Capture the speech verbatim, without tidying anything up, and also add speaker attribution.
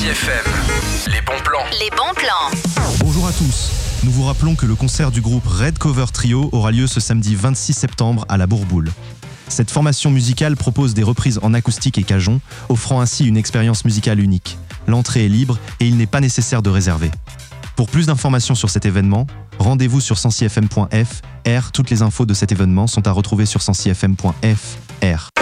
Speaker 1: Sensi F M. Les bons plans.
Speaker 2: Les bons plans.
Speaker 3: Bonjour à tous. Nous vous rappelons que le concert du groupe Red Cover Trio aura lieu ce samedi vingt-six septembre à la Bourboule. Cette formation musicale propose des reprises en acoustique et cajon, offrant ainsi une expérience musicale unique. L'entrée est libre et il n'est pas nécessaire de réserver. Pour plus d'informations sur cet événement, rendez-vous sur sensi f m point f r. Toutes les infos de cet événement sont à retrouver sur sensi f m point f r.